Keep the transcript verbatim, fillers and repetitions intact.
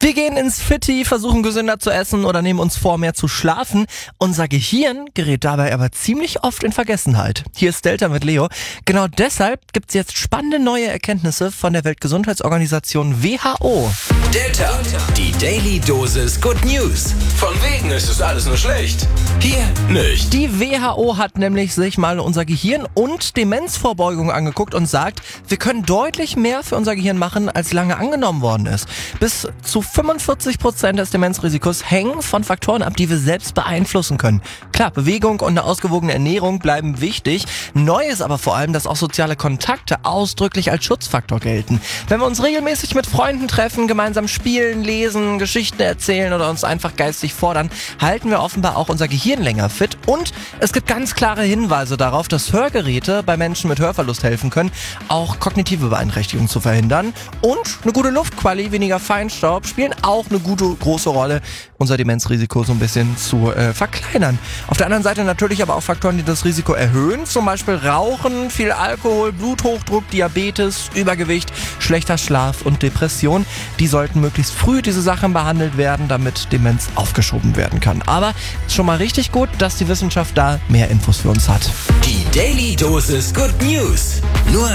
Wir gehen ins Fitti, versuchen gesünder zu essen oder nehmen uns vor, mehr zu schlafen. Unser Gehirn gerät dabei aber ziemlich oft in Vergessenheit. Hier ist Delta mit Leo. Genau deshalb gibt's jetzt spannende neue Erkenntnisse von der Weltgesundheitsorganisation W H O. Delta, die Daily Dosis Good News. Von wegen ist es alles nur schlecht. Hier nicht. Die W H O hat nämlich sich mal unser Gehirn und Demenzvorbeugung angeguckt und sagt, wir können deutlich mehr für unser Gehirn machen, als lange angenommen worden ist. Bis zu fünfundvierzig Prozent des Demenzrisikos hängen von Faktoren ab, die wir selbst beeinflussen können. Klar, Bewegung und eine ausgewogene Ernährung bleiben wichtig. Neu ist aber vor allem, dass auch soziale Kontakte ausdrücklich als Schutzfaktor gelten. Wenn wir uns regelmäßig mit Freunden treffen, gemeinsam spielen, lesen, Geschichten erzählen oder uns einfach geistig fordern, halten wir offenbar auch unser Gehirn länger fit. Und es gibt ganz klare Hinweise darauf, dass Hörgeräte bei Menschen mit Hörverlust helfen können, auch kognitive Beeinträchtigungen zu verhindern. Und eine gute Luftqualität, weniger Feinstaub spielen auch eine gute, große Rolle, unser Demenzrisiko so ein bisschen zu äh, verkleinern. Auf der anderen Seite natürlich aber auch Faktoren, die das Risiko erhöhen, zum Beispiel Rauchen, viel Alkohol, Bluthochdruck, Diabetes, Übergewicht, schlechter Schlaf und Depression. Die sollten möglichst früh diese Sachen behandelt werden, damit Demenz aufgeschoben werden kann. Aber schon mal richtig gut, dass die Wissenschaft da mehr Infos für uns hat. Die Daily Dosis Good News. Nur